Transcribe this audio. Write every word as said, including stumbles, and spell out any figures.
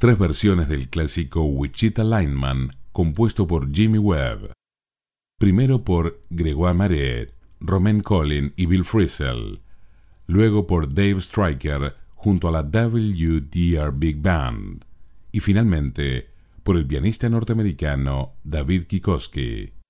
tres versiones del clásico Wichita Lineman, compuesto por Jimmy Webb. Primero por Grégoire Maret, Romain Collin y Bill Frisell. Luego por Dave Stryker junto a la W D R Big Band. Y finalmente por el pianista norteamericano David Kikoski.